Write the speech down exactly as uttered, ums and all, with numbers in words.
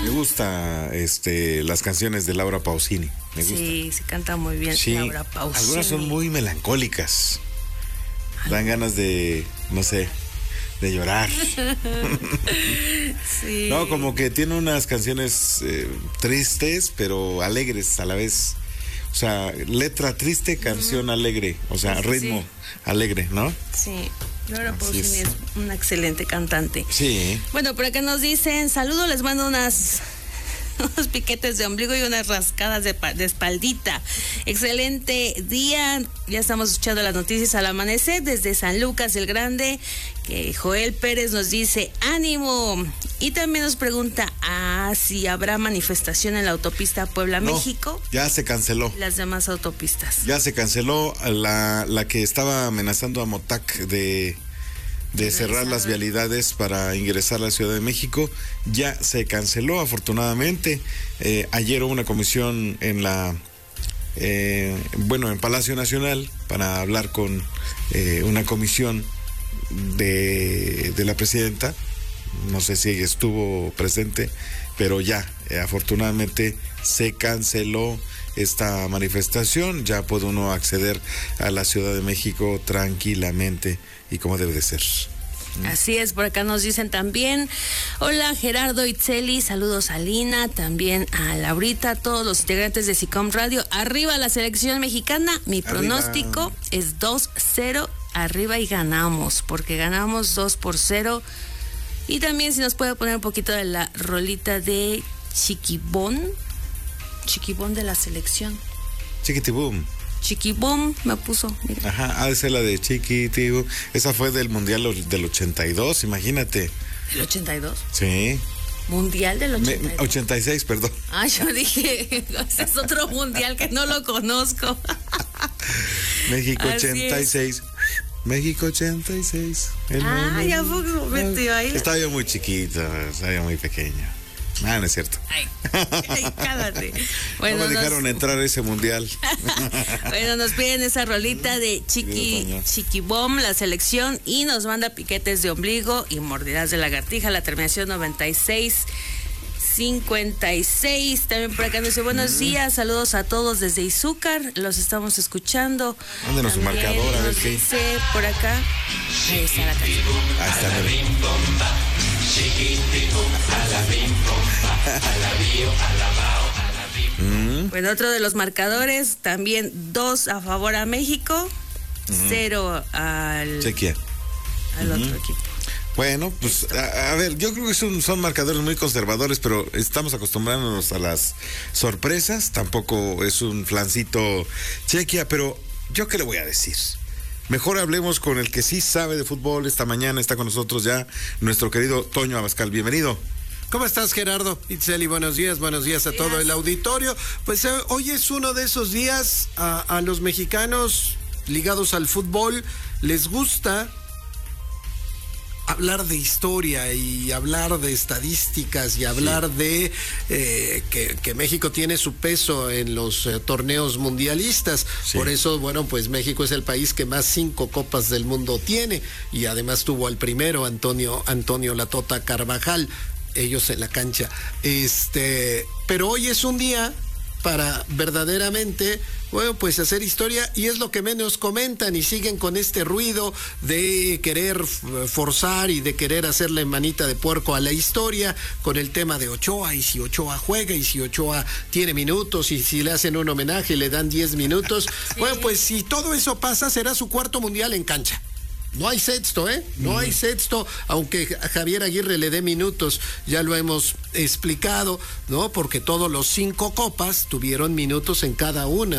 Me gusta este las canciones de Laura Pausini. Me gusta. Sí, se canta muy bien sí, Laura Pausini. Algunas son muy melancólicas. Dan ganas de, no sé, de llorar. Sí. No, como que tiene unas canciones eh, tristes, pero alegres a la vez. O sea, letra triste, canción uh-huh. alegre. O sea, sí, ritmo sí. alegre, ¿no? Sí. Laura Pausini es. es una excelente cantante. Sí. Bueno, por acá nos dicen, saludos, les mando unas... unos piquetes de ombligo y unas rascadas de, de espaldita. Excelente día. Ya estamos escuchando las noticias al amanecer desde San Lucas el Grande, que Joel Pérez nos dice ánimo. Y también nos pregunta ah, si habrá manifestación en la autopista Puebla-México. No, ya se canceló. Las demás autopistas. Ya se canceló la, la que estaba amenazando a Motac de... de cerrar las vialidades para ingresar a la Ciudad de México, ya se canceló afortunadamente. Eh, ayer hubo una comisión en la, eh, bueno, en Palacio Nacional para hablar con eh, una comisión de, de la presidenta. No sé si ella estuvo presente, pero ya, eh, afortunadamente se canceló esta manifestación. Ya puede uno acceder a la Ciudad de México tranquilamente y como debe de ser. Así es, por acá nos dicen también, hola Gerardo Itzeli, saludos a Lina, también a Laurita, a todos los integrantes de SICOM Radio, arriba la selección mexicana, mi arriba. Pronóstico es dos cero, arriba y ganamos, porque ganamos dos por cero, y también si nos puede poner un poquito de la rolita de Chiquibón, Chiquibón de la selección. Chiquitibum. Chiquibom me puso, mira. Ajá, ah, esa es la de Chiquitibum. Esa fue del Mundial del ochenta y dos, imagínate. ¿El ochenta y dos? Sí. Mundial del ochenta y dos. Me, ochenta y seis, perdón. Ah, yo dije, ese es otro mundial que no lo conozco. México ochenta y seis. México ochenta y seis. El ah, mundo. Ya fue un momento ahí. Estaba yo muy chiquito, estaba yo muy pequeño. Ah, no es cierto. Ay, ay cállate. Bueno, no me dejaron nos... entrar a ese mundial. Bueno, nos piden esa rolita de Chiqui, Chiquibom, la selección, y nos manda piquetes de ombligo y mordidas de lagartija, la terminación noventa y seis cincuenta y seis. También por acá nos dice buenos días, saludos a todos desde Izúcar, los estamos escuchando. Mándenos su marcador, a ver qué dice por acá. Ahí está la canción. Ahí está la bomba. Bueno, otro de los marcadores, también dos a favor a México, mm. cero al Chequia. al uh-huh. otro equipo. Bueno, pues a, a ver, yo creo que son, son marcadores muy conservadores, pero estamos acostumbrándonos a las sorpresas. Tampoco es un flancito Chequia, pero yo qué le voy a decir. Mejor hablemos con el que sí sabe de fútbol. Esta mañana está con nosotros ya nuestro querido Toño Abascal. Bienvenido. ¿Cómo estás, Gerardo? Itzeli, buenos días, buenos días a todo el auditorio. Pues eh, hoy es uno de esos días a, a los mexicanos ligados al fútbol. Les gusta hablar de historia y hablar de estadísticas y hablar sí. de eh, que, que México tiene su peso en los eh, torneos mundialistas. Sí. Por eso, bueno, pues México es el país que más cinco copas del mundo tiene y además tuvo al primero, Antonio, Antonio La Tota Carvajal, ellos en la cancha. Este, pero hoy es un día para verdaderamente, bueno, pues hacer historia, y es lo que menos comentan y siguen con este ruido de querer forzar y de querer hacerle manita de puerco a la historia con el tema de Ochoa, y si Ochoa juega y si Ochoa tiene minutos y si le hacen un homenaje y le dan diez minutos. Sí. Bueno, pues si todo eso pasa, será su cuarto mundial en cancha. No hay sexto, ¿eh? No mm. hay sexto, aunque a Javier Aguirre le dé minutos, ya lo hemos explicado, ¿no? Porque todos los cinco copas tuvieron minutos en cada una.